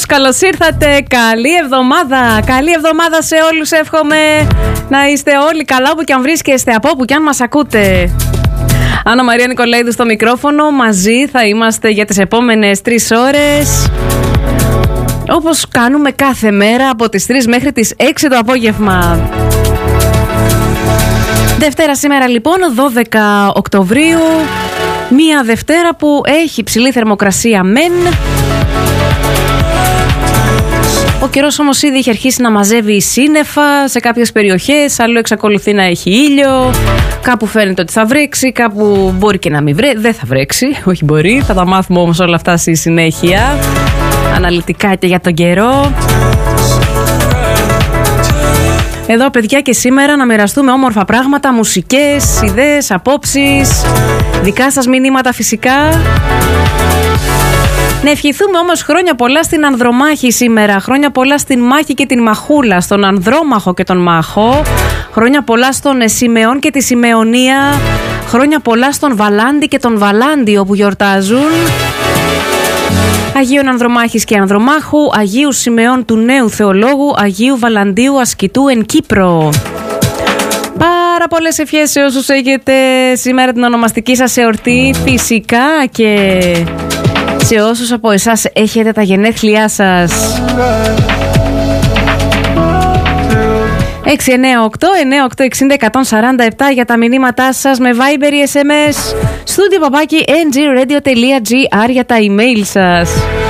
όλους, καλώς ήρθατε. Καλή εβδομάδα. Καλή εβδομάδα σε όλους. Εύχομαι να είστε όλοι καλά όπου και αν βρίσκεστε, από όπου και αν μας ακούτε. Άννα Μαρία Νικολαίδου στο μικρόφωνο. Μαζί θα είμαστε για τις επόμενες 3 ώρες. Όπως κάνουμε κάθε μέρα από τις 3 μέχρι τις 6 το απόγευμα. Δευτέρα σήμερα λοιπόν, 12 Οκτωβρίου. Μία Δευτέρα που έχει ψηλή θερμοκρασία μεν. Ο καιρός όμως ήδη έχει αρχίσει να μαζεύει σύννεφα σε κάποιες περιοχές, αλλού εξακολουθεί να έχει ήλιο, κάπου φαίνεται ότι θα βρέξει, κάπου μπορεί και να μην βρέξει, δεν θα βρέξει, όχι μπορεί, θα τα μάθουμε όμως όλα αυτά στη συνέχεια, αναλυτικά και για τον καιρό. Εδώ παιδιά και σήμερα να μοιραστούμε όμορφα πράγματα, μουσικές, ιδέες, απόψεις, δικά σας μηνύματα φυσικά. Να ευχηθούμε όμως χρόνια πολλά στην Ανδρομάχη σήμερα, χρόνια πολλά στην Μάχη και την Μαχούλα, στον Ανδρόμαχο και τον Μάχο, χρόνια πολλά στον Σιμεών και τη Σιμεωνία, χρόνια πολλά στον Βαλάντι και τον Βαλάντιο που γιορτάζουν. Αγίων Ανδρομάχης και Ανδρομάχου, Αγίου Σιμεών του Νέου Θεολόγου, Αγίου Βαλαντίου Ασκητού εν Κύπρο. Πάρα πολλές ευχές σε όσους έχετε σήμερα την ονομαστική σας εορτή, φυσικά και σε όσους από εσάς έχετε τα γενέθλιά σας. 698-9860-147 για τα μηνύματά σας με Viber ή SMS. Studio@ngradio.gr για τα email σας.